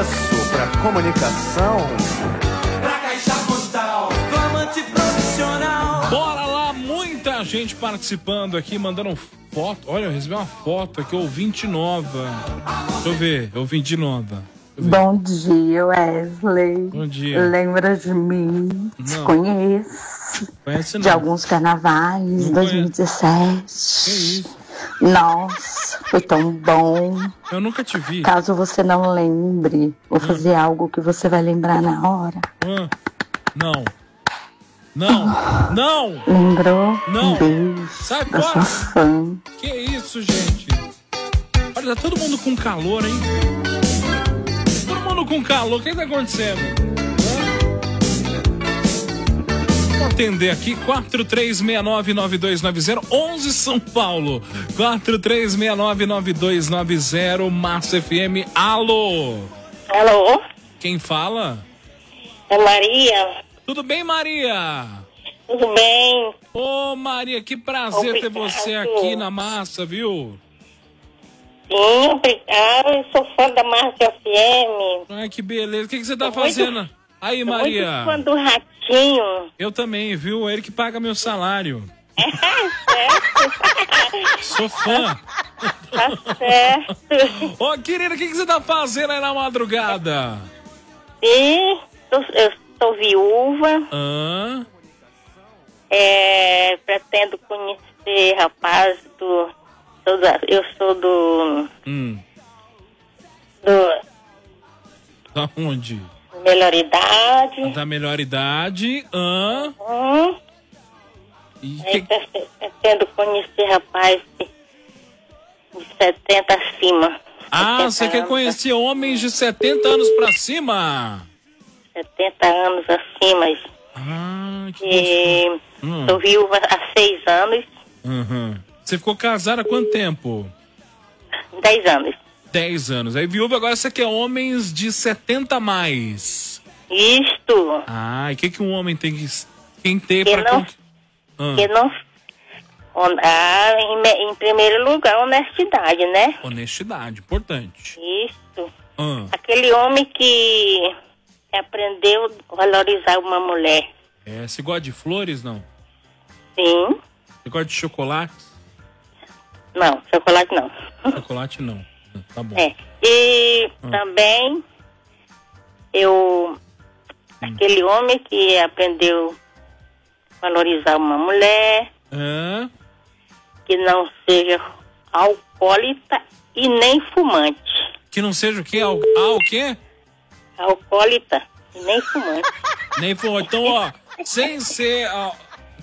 endereço pra comunicação. Pra Caixa Postal, Flamante Profissional. Bora lá, muita gente participando aqui, mandando foto. Olha, eu recebi uma foto aqui, ouvinte nova. Deixa eu ver, ouvinte nova. Bom dia, Wesley. Bom dia. Lembra de mim? Te conheço. Conhece De não. alguns carnavais, Não 2017. Que isso? Nossa, foi tão bom. Eu nunca te vi. Caso você não lembre, vou fazer algo que você vai lembrar na hora. Não. Não! Lembrou? Não. Um beijo Sai da fora. sua fã. Que isso, gente? Olha, tá todo mundo com calor, hein? Todo mundo com calor. O que tá acontecendo? Vou atender aqui, 43699290, 11 São Paulo, 43699290, Massa FM. Alô? Alô? Quem fala? É Maria. Tudo bem, Maria? Tudo bem? Ô, Maria, que prazer ter você aqui na Massa, viu? Sim, obrigado. Eu sou fã da Massa FM. Ai, que beleza. O que você tá fazendo? Aí, Maria. Muito fã do Ratinho. Eu também, viu? Ele que paga meu salário. Certo? Sou fã. Tá certo. Ô, querida, o que você tá fazendo aí na madrugada? Sim, eu sou viúva. Pretendo conhecer rapaz eu sou do Da onde? melhor idade. Da melhor idade. E Pretendo conhecer rapaz de 70 acima. Ah, você quer conhecer homens de 70 anos pra cima? 70 anos acima. Ah, que sou viúva há 6 anos. Você ficou casada há quanto tempo? 10 anos. 10 anos. Aí viúva, agora você quer homens de 70 a mais. Isto. Ah, e o que um homem tem que ter Que pra... não, que não... em primeiro lugar, honestidade, né? Honestidade, importante. Isso. Aquele homem que aprendeu a valorizar uma mulher. Você gosta de flores, não? Sim. Você gosta de chocolate? Não, chocolate não. Chocolate não. Tá bom. E também aquele homem que aprendeu a valorizar uma mulher, que não seja alcoólatra e nem fumante. Que não seja o quê? O quê? Alcoólatra e nem fumante. Nem fumante. Então, ó, sem ser